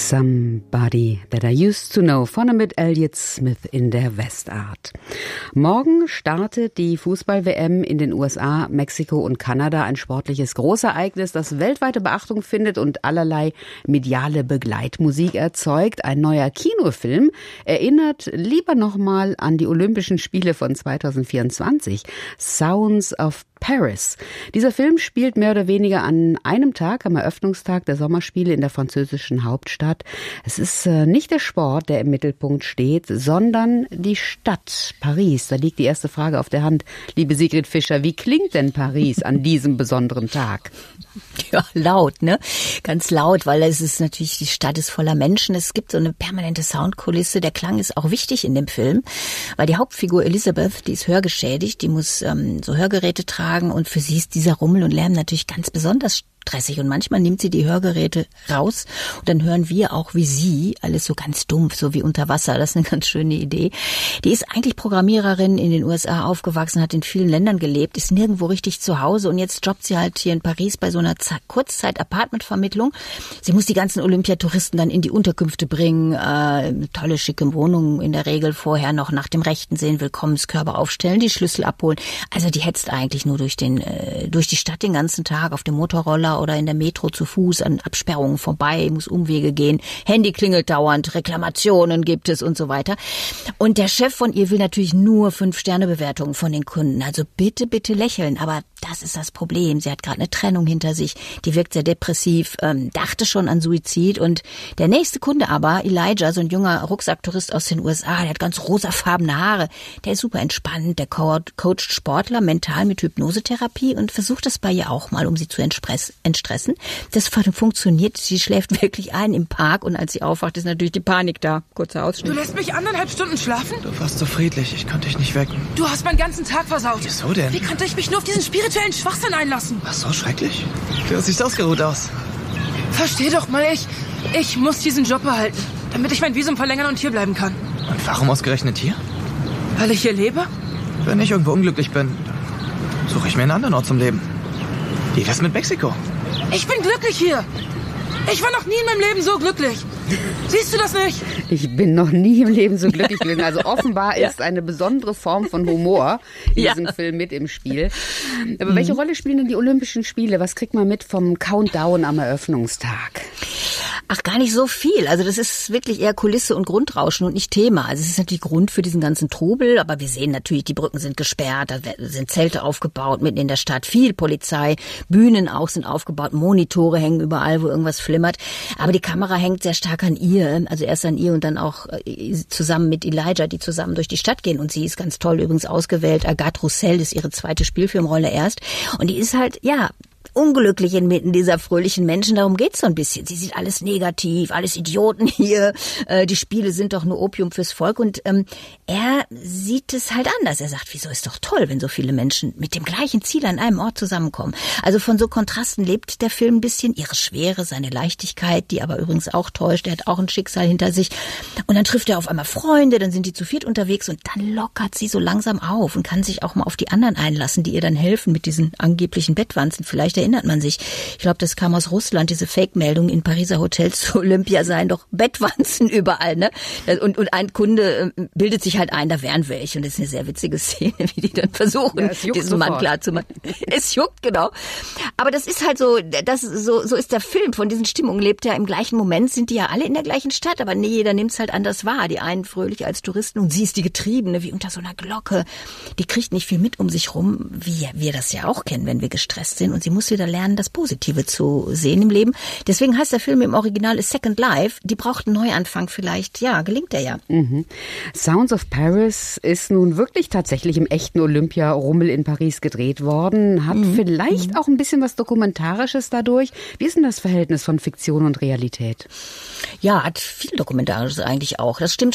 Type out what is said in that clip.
Somebody That I Used to Know, vorne mit Elliott Smith in der Westart. Morgen startet die Fußball-WM in den USA, Mexiko und Kanada. Ein sportliches Großereignis, das weltweite Beachtung findet und allerlei mediale Begleitmusik erzeugt. Ein neuer Kinofilm erinnert lieber nochmal an die Olympischen Spiele von 2024. Sounds of Paris. Dieser Film spielt mehr oder weniger an einem Tag, am Eröffnungstag der Sommerspiele in der französischen Hauptstadt. Es ist nicht der Sport, der im Mittelpunkt steht, sondern die Stadt Paris. Da liegt die erste Frage auf der Hand. Liebe Sigrid Fischer, wie klingt denn Paris an diesem besonderen Tag? Ja, laut, ne? Ganz laut, weil es ist natürlich, die Stadt ist voller Menschen. Es gibt so eine permanente Soundkulisse. Der Klang ist auch wichtig in dem Film, weil die Hauptfigur Elizabeth, die ist hörgeschädigt, die muss so Hörgeräte tragen und für sie ist dieser Rummel und Lärm natürlich ganz besonders stressig und manchmal nimmt sie die Hörgeräte raus und dann hören wir auch, wie sie, alles so ganz dumpf, so wie unter Wasser, das ist eine ganz schöne Idee. Die ist eigentlich Programmiererin, in den USA aufgewachsen, hat in vielen Ländern gelebt, ist nirgendwo richtig zu Hause und jetzt jobbt sie halt hier in Paris bei so einer Kurzzeit-Apartmentvermittlung. Sie muss die ganzen Olympiatouristen dann in die Unterkünfte bringen, eine tolle, schicke Wohnung in der Regel, vorher noch nach dem Rechten sehen, Willkommenskörbe aufstellen, die Schlüssel abholen. Also die hetzt eigentlich nur durch die Stadt den ganzen Tag auf dem Motorroller oder in der Metro zu Fuß an Absperrungen vorbei, muss Umwege gehen, Handy klingelt dauernd, Reklamationen gibt es und so weiter. Und der Chef von ihr will natürlich nur 5-Sterne-Bewertungen von den Kunden. Also bitte, bitte lächeln. Aber das ist das Problem. Sie hat gerade eine Trennung hinter sich. Die wirkt sehr depressiv, dachte schon an Suizid. Und der nächste Kunde aber, Elijah, so ein junger Rucksacktourist aus den USA, der hat ganz rosafarbene Haare. Der ist super entspannt, der coacht Sportler mental mit Hypnosetherapie und versucht das bei ihr auch mal, um sie zu entstressen. Das funktioniert. Sie schläft wirklich ein im Park und als sie aufwacht, ist natürlich die Panik da. Kurzer Ausschnitt. Du lässt mich 1,5 Stunden schlafen? Du warst so friedlich, ich konnte dich nicht wecken. Du hast meinen ganzen Tag versaut. Wieso denn? Wie konnte ich mich nur auf diesen spirituellen Schwachsinn einlassen? Ach so, schrecklich. Du siehst ausgeruht aus. Versteh doch mal, ich muss diesen Job behalten, damit ich mein Visum verlängern und hier bleiben kann. Und warum ausgerechnet hier? Weil ich hier lebe? Wenn ich irgendwo unglücklich bin, suche ich mir einen anderen Ort zum Leben. Wie das mit Mexiko? Ich bin glücklich hier. Ich war noch nie in meinem Leben so glücklich. Siehst du das nicht? Ich bin noch nie im Leben so glücklich gewesen. Also offenbar ist eine besondere Form von Humor in diesem Film mit im Spiel. Aber welche Rolle spielen denn die Olympischen Spiele? Was kriegt man mit vom Countdown am Eröffnungstag? Ach, gar nicht so viel. Also das ist wirklich eher Kulisse und Grundrauschen und nicht Thema. Also es ist natürlich Grund für diesen ganzen Trubel, aber wir sehen natürlich, die Brücken sind gesperrt, da sind Zelte aufgebaut mitten in der Stadt, viel Polizei, Bühnen auch sind aufgebaut, Monitore hängen überall, wo irgendwas flimmert. Aber die Kamera hängt sehr stark an ihr, also erst an ihr und dann auch zusammen mit Elijah, die zusammen durch die Stadt gehen. Und sie ist ganz toll übrigens ausgewählt. Agathe Roussel ist ihre zweite Spielfilmrolle erst. Und die ist halt, unglücklich inmitten dieser fröhlichen Menschen. Darum geht's so ein bisschen. Sie sieht alles negativ, alles Idioten hier. Die Spiele sind doch nur Opium fürs Volk. Und er sieht es halt anders. Er sagt, wieso ist doch toll, wenn so viele Menschen mit dem gleichen Ziel an einem Ort zusammenkommen. Also von so Kontrasten lebt der Film ein bisschen. Ihre Schwere, seine Leichtigkeit, die aber übrigens auch täuscht. Er hat auch ein Schicksal hinter sich. Und dann trifft er auf einmal Freunde, dann sind die zu viert unterwegs und dann lockert sie so langsam auf und kann sich auch mal auf die anderen einlassen, die ihr dann helfen mit diesen angeblichen Bettwanzen. Vielleicht erinnert man sich. Ich glaube, das kam aus Russland, diese Fake-Meldung in Pariser Hotels zu Olympia seien doch Bettwanzen überall, ne? Und ein Kunde bildet sich halt ein, da wären welche. Und das ist eine sehr witzige Szene, wie die dann versuchen, diesen Mann klar zu machen. Es juckt, genau. Aber das ist halt so, so ist der Film. Von diesen Stimmungen lebt er im gleichen Moment, sind die ja alle in der gleichen Stadt, aber nee, jeder nimmt es halt anders wahr. Die einen fröhlich als Touristen und sie ist die Getriebene, wie unter so einer Glocke. Die kriegt nicht viel mit um sich rum, wie wir das ja auch kennen, wenn wir gestresst sind. Und sie muss wieder lernen, das Positive zu sehen im Leben. Deswegen heißt der Film im Original A Second Life. Die braucht einen Neuanfang vielleicht. Ja, gelingt er ja. Sounds of Paris ist nun wirklich tatsächlich im echten Olympia-Rummel in Paris gedreht worden. Hat vielleicht auch ein bisschen was Dokumentarisches dadurch. Wie ist denn das Verhältnis von Fiktion und Realität? Ja, hat viel Dokumentarisches eigentlich auch. Das stimmt